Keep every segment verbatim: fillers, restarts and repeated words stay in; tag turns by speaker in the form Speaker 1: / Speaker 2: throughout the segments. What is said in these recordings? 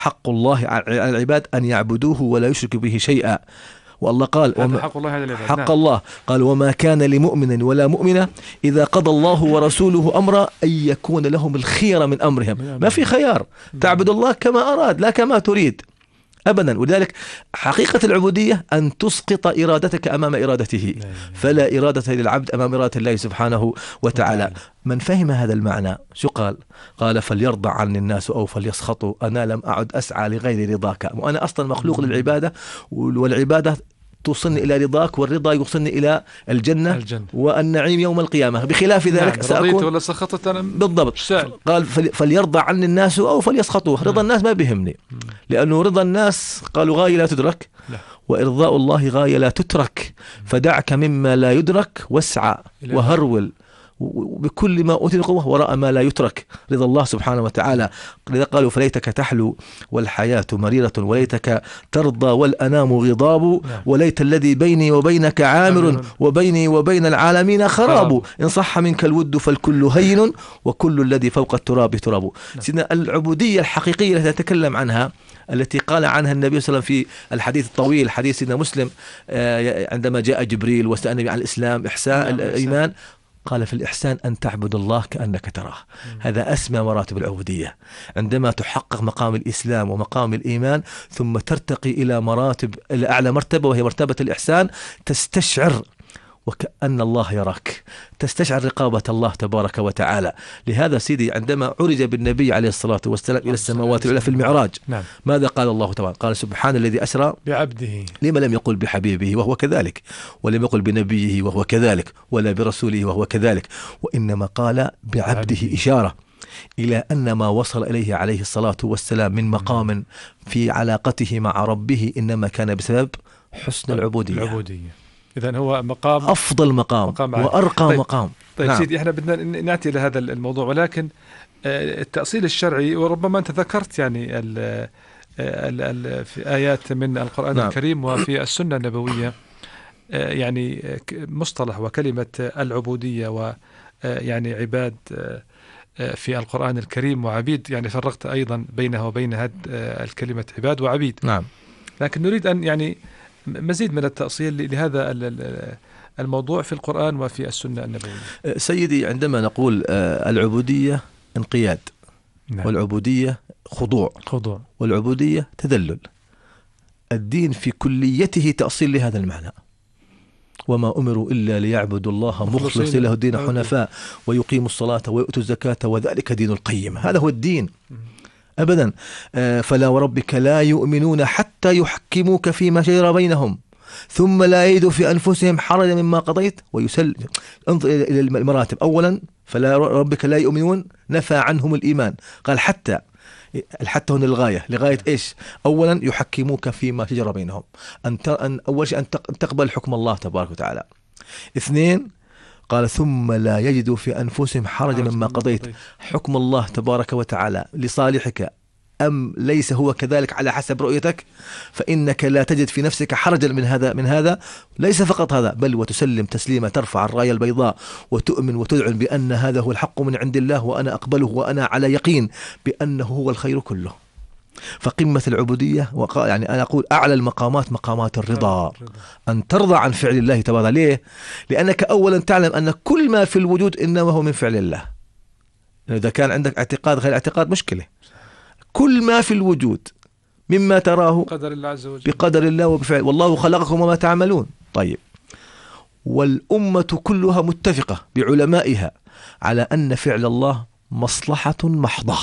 Speaker 1: حق الله على العباد أن يعبدوه ولا يشركوا به شيئا. والله قال
Speaker 2: وما حق الله, هذا
Speaker 1: حق نعم. الله قال وما كان لمؤمن ولا مؤمنة إذا قضى الله ورسوله أمرا أن يكون لهم الخير من أمرهم. ما في خيار، تعبد الله كما أراد لا كما تريد أبدا. ولذلك حقيقة العبودية أن تسقط إرادتك أمام إرادته، فلا إرادة للعبد أمام إرادة الله سبحانه وتعالى. من فهم هذا المعنى شو قال؟ قال فليرضى عني الناس أو فليسخطوا، أنا لم أعد أسعى لغير رضاك، وأنا أصلا مخلوق للعبادة، والعبادة توصلني إلى رضاك، والرضا يوصلني إلى الجنة, الجنة. والنعيم يوم القيامة. بخلاف ذلك
Speaker 2: نعم. سأكون رضيت ولا سخطت أنا
Speaker 1: بالضبط. قال فليرضى عني الناس أو فليسخطوا. رضا نعم. الناس ما بيهمني، لأنه رضا الناس قالوا غاية لا تدرك، لا. وإرضاء الله غاية لا تترك، فدعك مما لا يدرك واسعى وهرول وبكل ما أوتي القوة وراء ما لا يترك، رضا الله سبحانه وتعالى. لذا قالوا فليتك تحلو والحياة مريرة، وليتك ترضى والأنام غضاب، وليت الذي بيني وبينك عامر، وبيني وبين العالمين خراب، إن صح منك الود فالكل هين، وكل الذي فوق التراب تراب. سيدنا العبودية الحقيقية التي نتكلم عنها، التي قال عنها النبي صلى الله عليه وسلم في الحديث الطويل، حديث سيدنا مسلم عندما جاء جبريل وسألني عن الإسلام إحسان الإيمان، قال في الإحسان أن تعبد الله كأنك تراه. هذا أسمى مراتب العبودية، عندما تحقق مقام الإسلام ومقام الإيمان ثم ترتقي إلى مراتب، إلى أعلى مرتبة وهي مرتبة الإحسان، تستشعر وكأن الله يراك، تستشعر رقابة الله تبارك وتعالى. لهذا سيدي عندما عرج بالنبي عليه الصلاة والسلام إلى السماوات العلى في المعراج، نعم. ماذا قال الله تبارك؟ قال سبحان الذي أسرى
Speaker 2: بعبده.
Speaker 1: لما لم يقل بحبيبه وهو كذلك، ولم يقل بنبيه وهو كذلك، ولا برسوله وهو كذلك، وإنما قال بعبده إشارة إلى أن ما وصل إليه عليه الصلاة والسلام من مقام في علاقته مع ربه إنما كان بسبب حسن العبودية,
Speaker 2: العبودية. إذن هو مقام
Speaker 1: أفضل مقام, مقام وأرقى
Speaker 2: طيب.
Speaker 1: مقام.
Speaker 2: طيب
Speaker 1: نعم.
Speaker 2: سيدي إحنا بدنا نأتي إلى هذا الموضوع، ولكن التأصيل الشرعي، وربما أنت ذكرت يعني ال ال ال في آيات من القرآن نعم. الكريم وفي السنة النبوية، يعني مصطلح وكلمة العبودية ويعني عباد في القرآن الكريم وعبيد، يعني فرقت أيضا بينها وبين هذه الكلمة عباد وعبيد.
Speaker 1: نعم.
Speaker 2: لكن نريد أن يعني مزيد من التأصيل لهذا الموضوع في القرآن وفي السنة النبوية.
Speaker 1: سيدي عندما نقول العبودية انقياد، نعم. والعبودية خضوع.
Speaker 2: خضوع
Speaker 1: والعبودية تذلل. الدين في كليته تأصيل لهذا المعنى، وما أمروا إلا ليعبدوا الله مخلصين له الدين حنفاء ويقيموا الصلاة ويؤتوا الزكاة وذلك دين القيم. هذا هو الدين أبدا. فلا وربك لا يؤمنون حتى يحكموك فيما شجر بينهم ثم لا يجدوا في أنفسهم حرجا مما قضيت ويسلم. انظر إلى المراتب. أولا فلا ربك لا يؤمنون، نفى عنهم الإيمان، قال حتى. الحتى هنا الغاية، لغاية إيش؟ أولا يحكموك فيما شجر بينهم، أن أول شيء أن تقبل حكم الله تبارك وتعالى. اثنين قال ثم لا يجدوا في أنفسهم حرجا مما قضيت. حكم الله تبارك وتعالى لصالحك أم ليس هو كذلك على حسب رؤيتك، فإنك لا تجد في نفسك حرجا من هذا من هذا ليس فقط هذا، بل وتسلم تسليما، ترفع الراية البيضاء وتؤمن وتذعن بأن هذا هو الحق من عند الله، وأنا أقبله وأنا على يقين بأنه هو الخير كله. فقمة العبودية وقال يعني أنا أقول أعلى المقامات مقامات الرضا، أن ترضى عن فعل الله تبارك. ليه؟ لأنك أولا تعلم أن كل ما في الوجود إنما هو من فعل الله. إذا كان عندك اعتقاد غير اعتقاد مشكلة. كل ما في الوجود مما تراه
Speaker 2: بقدر الله عز وجل،
Speaker 1: بقدر الله وبفعل، والله خلقكم وما تعملون. طيب، والأمة كلها متفقة بعلمائها على أن فعل الله مصلحة محضة،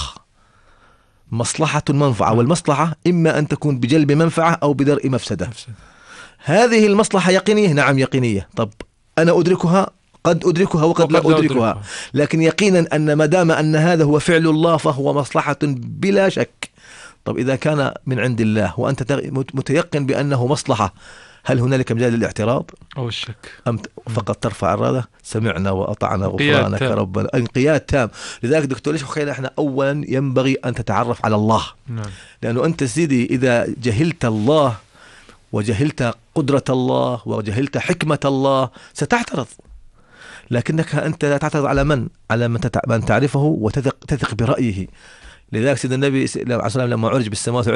Speaker 1: مصلحة منفعة، والمصلحة إما أن تكون بجلب منفعة أو بدرء مفسدة. هذه المصلحة يقينية، نعم يقينية. طب أنا أدركها، قد أدركها وقد لا أدركها، لكن يقينا أن ما دام أن هذا هو فعل الله فهو مصلحة بلا شك. طب إذا كان من عند الله وأنت متيقن بأنه مصلحة، هل هنالك مجال للاعتراض
Speaker 2: أو الشك؟
Speaker 1: أم فقط ترفع الراية سمعنا وأطعنا غفرانك ربنا؟ انقياد تام. لذلك دكتور ليش خلينا احنا أولا ينبغي أن تتعرف على الله، نعم. لأنه أنت سيدي إذا جهلت الله وجهلت قدرة الله وجهلت حكمة الله ستعترض، لكنك أنت لا تعترض على من؟ على من تعرفه وتثق تثق برأيه. لذلك سيدنا النبي عليه الصلاة والسلام لما عرج بالسماوات